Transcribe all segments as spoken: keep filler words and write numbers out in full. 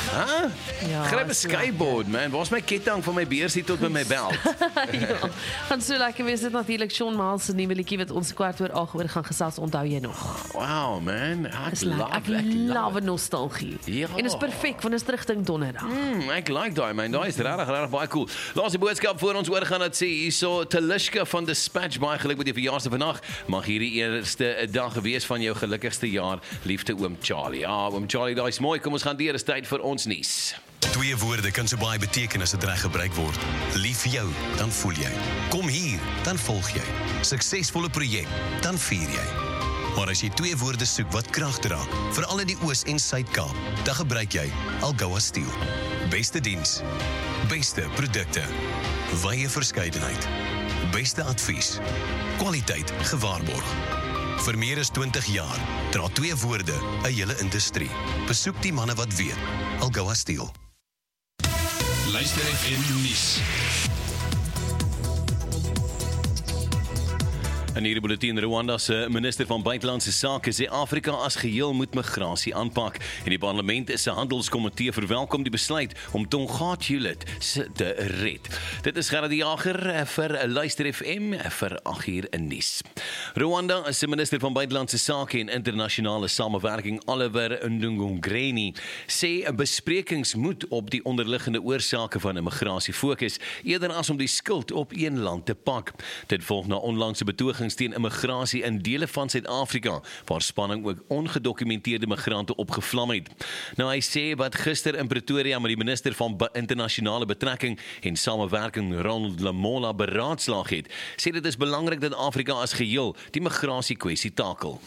Huh? Ja, Gryp 'n is skateboard, man. Waar's my ketting van my beursie tot by my belt? Ja, gaan so lekker wees dit natuurlik Shawn Miles se nuwe liedjie wat ons kwart oor agt oor gaan gesels, onthou jy nog? Wow, man. Ek Dis lekker. love, Ek ek love love. nostalgie. Ja. En is perfek want is terugdink donderdag. Hmm, ek like daai man, daai is regtig regtig baie cool. Laaste boodskap voor ons oorgaan dat sê hierso Talishka van Dispatch, baie geluk met jou verjaarsdag vandag. Mag hierdie eerste dag wees van jou gelukkigste jaar, liefde oom Charlie. Ja, oom Charlie, daai is mooi. Kom ons gaan deur, is tyd vir ons nuus. Twee woorde kan so baie beteken as dit reg gebruik word. Lief vir jou, dan voel jy. Kom hier, dan volg jy. Suksesvolle projek, dan vier jy. Maar as jy twee woorde soek wat krag dra, veral in die Oos- en Suid-Kaap, dan gebruik jy Algoa Steel. Beste diens, beste produkte, wye verskeidenheid, beste advies, kwaliteit gewaarborg. Vir meer as twintig jaar dra twee woorde 'n hele industrie. Besoek die manne wat weet. Algoa Steel. Luister F M nuus. In hierdie bulletin, Rwanda se minister van buitelandse sake sê Afrika as geheel moet migrasie aanpak en die parlement se handelskomitee verwelkom die besluit om Tongaat-Hewlett te red. Dit is Gerard die Jager vir Luister F M vir agt uur in nuus. Rwanda se minister van buitelandse sake en internasionale samewerking Oliver Ndungungweni sê besprekings moet op die onderliggende oorsake van immigrasie fokus eerder as om die skuld op een land te pak. Dit volg na onlangse betogings teen immigrasie in dele van Suid-Afrika, waar spanning ook ongedokumenteerde migrante opgevlam het. Nou hy sê wat gister in Pretoria met die minister van internasionale betrekking en samewerking Ronald Lamola beraadslaag het, sê dit is belangrik dat Afrika as geheel die migrasie kwessie takel.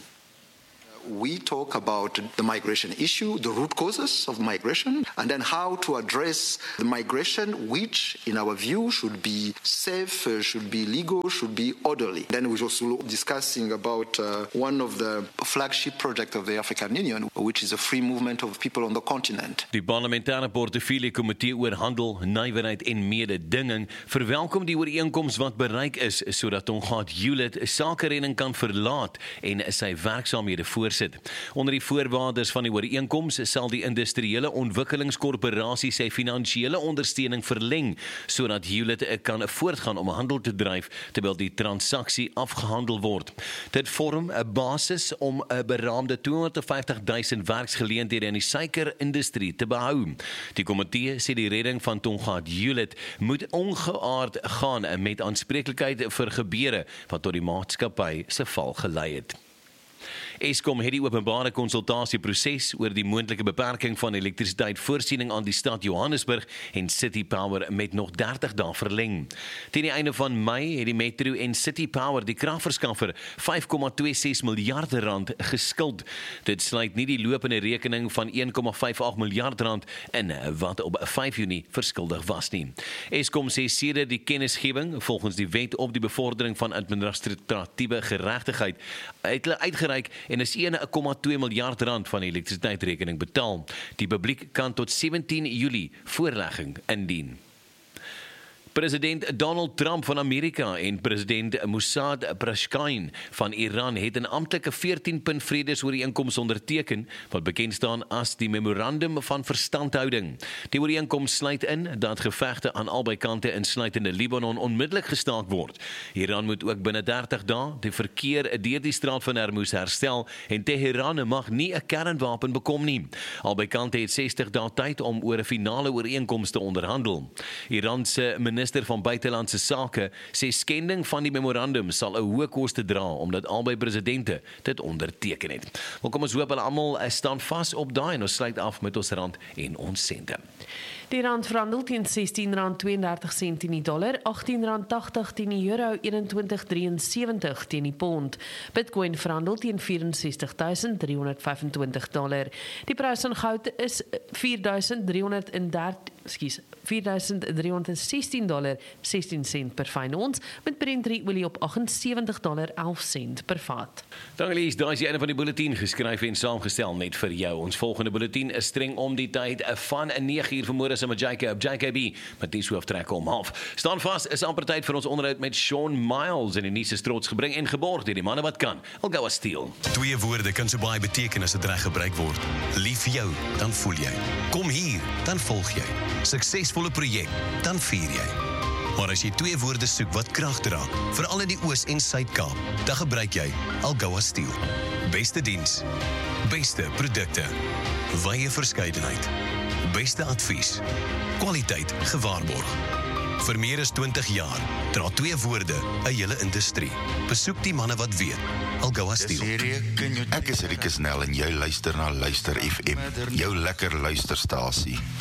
We talk about the migration issue, the root causes of migration, and then how to address the migration, which, in our view, should be safe, uh, should be legal, should be orderly. Then we're also discussing about uh, one of the flagship projects of the African Union, which is the free movement of people on the continent. Die parlementêre portefeulje komitee oor handel, nywerheid en mededinging verwelkom die ooreenkoms wat bereik is sodat Tongaat-Hewlett sakeredding kan verlaat en sy werksaamhede voor sit. Onder die voorwaardes van die ooreenkoms sal die industriële ontwikkelingskorporasie sy finansiële ondersteuning verleng, sodat Hewlett kan voortgaan om handel te dryf, terwyl die transaksie afgehandel word. Dit vorm 'n basis om 'n beraamde tweehonderdvyftig duisend werksgeleenthede in die suikerindustrie te behou. Die komitee sê die redding van Tongaat-Hewlett moet ongeaard gaan met aanspreeklikheid vir gebeure wat tot die maatskappy se val gelei het. Eskom het die openbare konsultasieproses oor die moontlike beperking van elektrisiteitvoorsiening aan die stad Johannesburg en City Power met nog dertig dae verleng. Teen die einde van Mei het die Metro en City Power die kragverskaffer vyf komma twee ses miljard rand geskuld. Dit sluit nie die lopende rekening van een komma vyf agt miljard rand in wat op vyf Junie verskuldig was nie. Eskom sê sedert die kennisgewing volgens die wet op die bevordering van administratiewe geregtigheid het hulle uitgereik en is een komma twee miljard rand van die elektrisiteitsrekening betaal. Die publiek kan tot sewentien Julie voorlegging indien. President Donald Trump van Amerika en president Mossad Pezeshkian van Iran het 'n amptelike veertien punt vredesooreenkoms onderteken wat bekend staan as die Memorandum van Verstandhouding. Die ooreenkoms sluit in dat gevegte aan albei kante insluitende Libanon onmiddellik gestaak word. Iran moet ook binne dertig dae die verkeer deur die straat van Hormuz herstel en Teheran mag nie 'n kernwapen bekom nie. Albei kante het sestig dae tyd om oor 'n finale ooreenkoms te onderhandel. Iran se minister van buitelandse sake sê skending van die memorandum sal 'n hoë koste dra omdat albei presidente dit onderteken het. Wel, kom ons hoop hulle almal staan vas op daai en ons sluit af met ons rand en ons sente. Die rand verhandel teen sestien rand tweeëndertig sent teen die dollar, agttien rand tagtig teen die euro, eenentwintig komma drieënsewentig teen die pond. Bitcoin verhandel teen vyf ses duisend drie honderd vyf en twintig dollar. Die prys van goud is vier duisend drie honderd dertig, ekskuus, vier duisend drie honderd sestien dollar sestien sent per fyn ons, met Brent olie op agt en sewentig dollar elf sent per vat. Dankie Lies, daai is die einde van die bulletin geskryf en saamgestel net vir jou. Ons volgende bulletin is streng om die tyd van nege uur hier vanmôre saam met Jacob, J K B, met die hooftrek om half. Staan vas, is amper tyd vir ons onderhoud met Shawn Miles in die nuus is trots gebring en geborg deur die manne wat kan. Algoa Steel. Twee woorde kan so baie beteken as dit reg gebruik word. Lief vir jou, dan voel jy. Kom hier, dan volg jy. Suksesvolle projek, dan vier jy. Maar as jy twee woorde soek wat krag dra, veral in die Oos- en Suid-Kaap, dan gebruik jy Algoa Steel. Beste diens, beste produkte, wye verskeidenheid, beste advies, kwaliteit gewaarborg. Vir meer as twintig jaar dra twee woorde 'n hele industrie. Besoek die manne wat weet. Algoa Steel. Ek is Rikus Nel en jy luister na Luister F M, jou lekker luisterstasie.